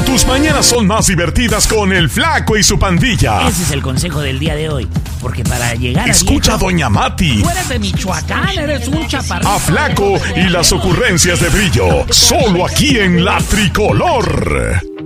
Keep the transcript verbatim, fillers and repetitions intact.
Tus mañanas son más divertidas con el Flaco y su pandilla. Ese es el consejo del día de hoy. Porque para llegar a Escucha viejo, a Doña Mati. Tú eres de Michoacán, eres un chaparrito. A Flaco y las ocurrencias de Brillo. Solo aquí en La Tricolor.